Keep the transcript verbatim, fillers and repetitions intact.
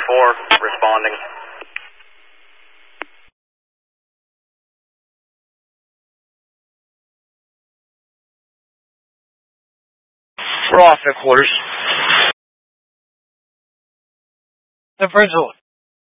four, responding. We're off at quarters. The Virgil,